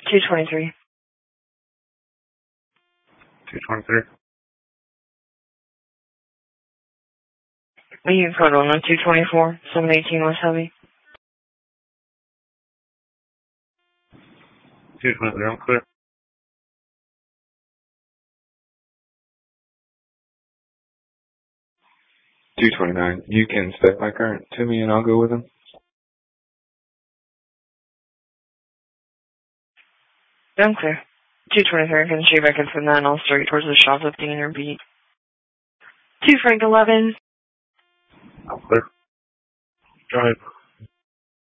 223. 223. You can code on 224, 718 West Heavy. 223, I'm clear. $229. You can set my current to me and I'll go with him. I'm clear. 223, can shoot back in from that and I'll straight towards the shoplifting in your beat. 2 Frank 11. I'm clear. Go ahead.